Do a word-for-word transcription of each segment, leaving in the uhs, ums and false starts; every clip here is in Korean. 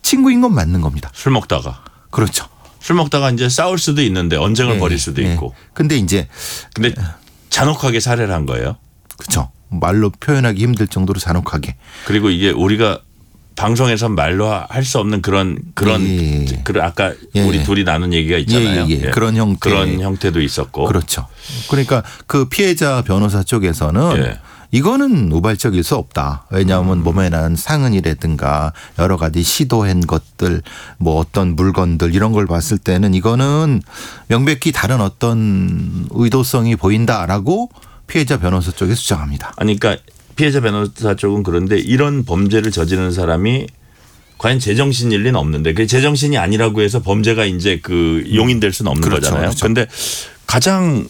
친구인 건 맞는 겁니다. 술 먹다가. 그렇죠. 술 먹다가 이제 싸울 수도 있는데 언쟁을 네, 벌일 수도 네. 있고. 근데 이제. 근데 잔혹하게 살해를 한 거예요. 그렇죠. 말로 표현하기 힘들 정도로 잔혹하게. 그리고 이게 우리가 방송에서 말로 할 수 없는 그런 그런 예, 예. 그 아까 예, 우리 예. 둘이 나눈 얘기가 있잖아요. 예, 예, 예. 그런 형태. 그런 형태도 있었고. 그렇죠. 그러니까 그 피해자 변호사 쪽에서는 예. 이거는 우발적일 수 없다. 왜냐하면 몸에 난 상흔이라든가 여러 가지 시도한 것들 뭐 어떤 물건들 이런 걸 봤을 때는 이거는 명백히 다른 어떤 의도성이 보인다라고 피해자 변호사 쪽에 주장합니다. 아니 그러니까 피해자 변호사 쪽은 그런데 이런 범죄를 저지르는 사람이 과연 제정신일 리는 없는데 그 제정신이 아니라고 해서 범죄가 이제 그 용인될 수는 없는 그렇죠, 거잖아요. 그렇죠. 그런데 가장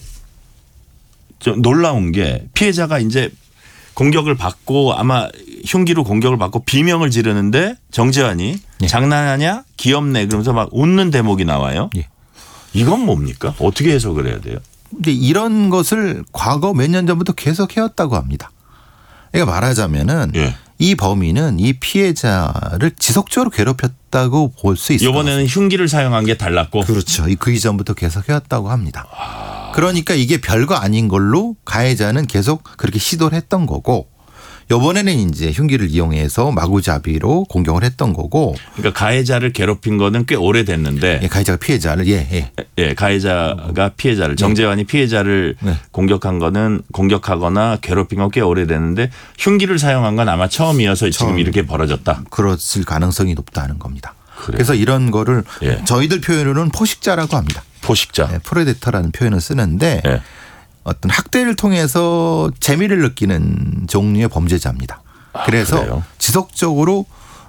좀 놀라운 게 피해자가 이제 공격을 받고 아마 흉기로 공격을 받고 비명을 지르는데 정재환이 예. 장난하냐 귀엽네 그러면서 막 웃는 대목이 나와요. 예. 이건 뭡니까? 어떻게 해석을 해야 돼요? 근데 이런 것을 과거 몇 년 전부터 계속 해왔다고 합니다. 그러니까 말하자면은 예. 이 범인은 이 피해자를 지속적으로 괴롭혔다고 볼 수 있을 것 같습니다. 이번에는 흉기를 사용한 게 달랐고. 그렇죠. 그 이전부터 계속 해왔다고 합니다. 그러니까 이게 별거 아닌 걸로 가해자는 계속 그렇게 시도를 했던 거고 이번에는 이제 흉기를 이용해서 마구잡이로 공격을 했던 거고. 그러니까 가해자를 괴롭힌 거는 꽤 오래됐는데. 예, 가해자가 피해자를 예, 예. 예, 가해자가 피해자를 정재환이 피해자를 네. 공격한 거는 공격하거나 괴롭힌 건 꽤 오래됐는데 흉기를 사용한 건 아마 처음이어서 처음. 지금 이렇게 벌어졌다. 그렇을 가능성이 높다는 겁니다. 그래요. 그래서 이런 거를 예. 저희들 표현으로는 포식자라고 합니다. 포식자. 네, 프레데터라는 표현을 쓰는데 예. 어떤 학대를 통해서 재미를 느끼는 종류의 범죄자입니다. 그래서 그래요? 지속적으로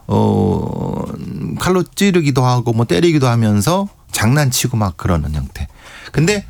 어 칼로 찌르기도 하고 뭐 때리기도 하면서 장난치고 막 그러는 형태. 근데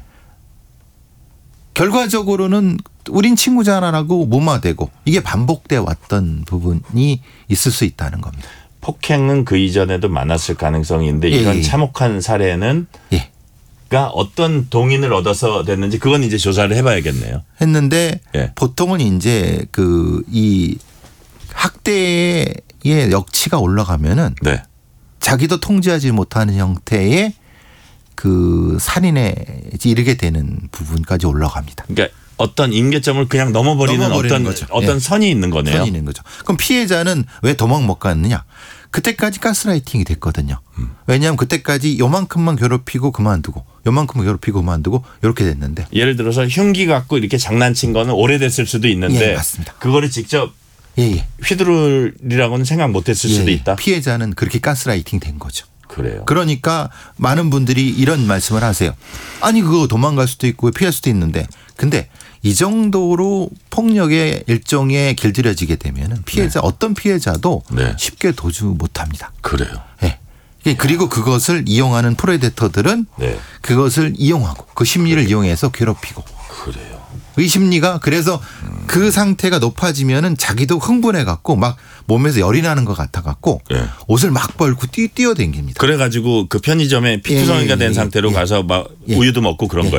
결과적으로는 우린 친구잖아라고 무마되고 이게 반복돼 왔던 부분이 있을 수 있다는 겁니다. 폭행은 그 이전에도 많았을 가능성이 있는데 예, 이런 예. 참혹한 사례는 예. 가 어떤 동인을 얻어서 됐는지 그건 이제 조사를 해봐야겠네요. 했는데 예. 보통은 이제 그 이 학대의 역치가 올라가면은 네. 자기도 통제하지 못하는 형태의 그 살인에 이르게 되는 부분까지 올라갑니다. 그러니까 어떤 임계점을 그냥 넘어버리는, 넘어버리는 어떤 거죠. 어떤 예. 선이 있는 거네요. 선이 있는 거죠. 그럼 피해자는 왜 도망 못 갔느냐? 그때까지 가스라이팅이 됐거든요. 음. 왜냐하면 그때까지 요만큼만 괴롭히고 그만두고 요만큼만 괴롭히고 그만두고 이렇게 됐는데. 예를 들어서 흉기 갖고 이렇게 장난친 거는 오래됐을 수도 있는데 예, 맞습니다. 그거를 직접 예, 예. 휘두르리라고는 생각 못했을 예, 수도 예. 있다. 피해자는 그렇게 가스라이팅 된 거죠. 그래요. 그러니까 많은 분들이 이런 말씀을 하세요. 아니 그거 도망갈 수도 있고 피할 수도 있는데 근데 이 정도로 폭력의 일종에 길들여지게 되면 피해자 네. 어떤 피해자도 네. 쉽게 도주 못합니다. 그래요. 네. 그리고 그것을 이용하는 프레데터들은 네. 그것을 이용하고 그 심리를 이용해서 괴롭히고. 그래요. 의 심리가 그래서 음. 그 상태가 높아지면은 자기도 흥분해 갖고 막 몸에서 열이 나는 것 같아 갖고 예. 옷을 막 벌고 뛰, 뛰어댕깁니다. 그래가지고 그 편의점에 피투성이가 예, 예, 된 예, 상태로 예. 가서 막 예. 우유도 먹고 그런 예,